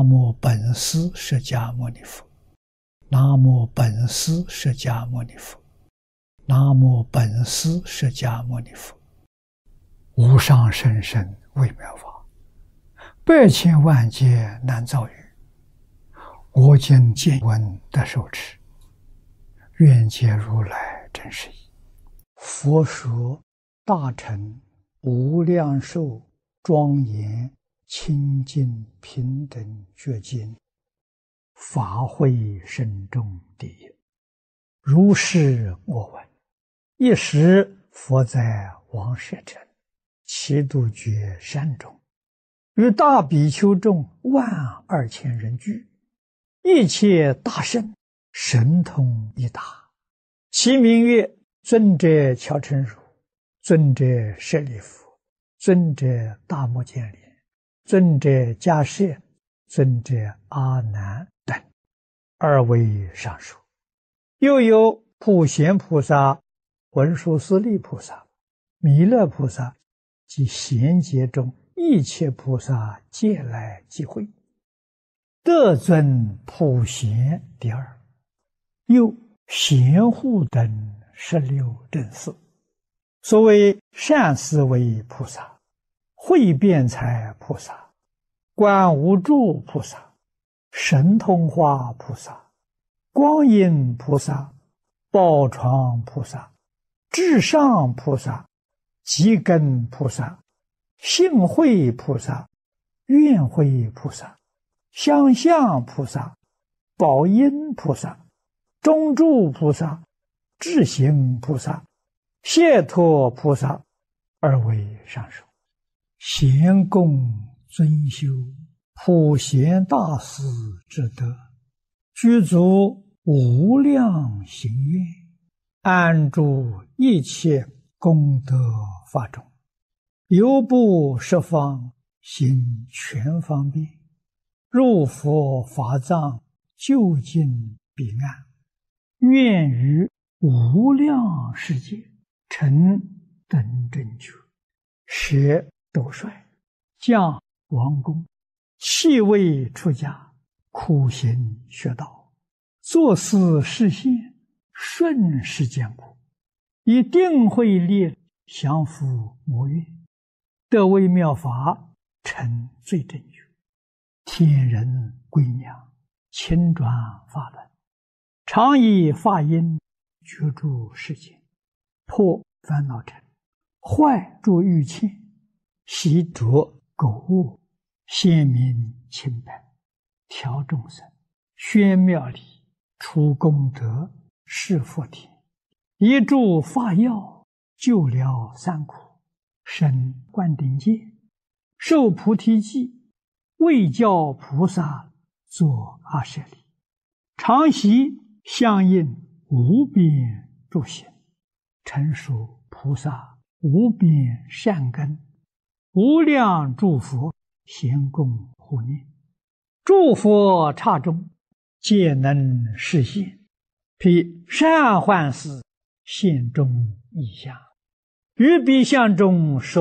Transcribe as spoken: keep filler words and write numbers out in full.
南无本师释迦牟尼佛，南无本师释迦牟尼佛，南无本师释迦牟尼佛。无上甚深微妙法，百千万劫难遭遇。我今见闻得受持，愿解如来真实义。佛说大乘无量寿庄严清净平等觉经，法会深重第一。如是我闻。一时佛在王舍城祇度觉山中，与大比丘众万二千人聚，一切大圣神通一达，其名曰尊者乔陈如、尊者舍利弗、尊者大目犍连、尊者迦叶、尊者阿难等，二位上述。又有普贤菩萨、文殊师利菩萨、弥勒菩萨及贤劫中一切菩萨皆来集会，得尊普贤第二。又贤护等十六正士，所谓善思维菩萨、慧辩才菩萨、观无住菩萨、神通化菩萨、光阴菩萨、宝床菩萨、至上菩萨、积根菩萨、性慧菩萨、愿慧菩萨、相向菩萨、宝音菩萨、中住菩萨、智行菩萨、解脱菩萨，二位上首。贤供尊修普贤大士之德，具足无量行愿，安住一切功德法中，犹不十方行全方便，入佛法藏，究竟彼岸，愿于无量世界成等正觉，舍斗率，降王宫，弃位出家，苦行学道，作思示现，顺世间苦，以定慧力降伏魔怨，得微妙法，成最正觉，天人归娘，亲转法轮，常以法音觉住世间，破烦恼尘，坏诸欲嗔，习着垢恶，显明清白，调众生，宣妙理，除功德，示福田，一助法药，救了三苦，生灌顶戒，受菩提记，为教菩萨作阿舍利，常习相应无边诸行，成熟菩萨无边善根，无量诸佛咸供护念，诸佛刹中皆能示现，披善幻事现中异象，于彼相中受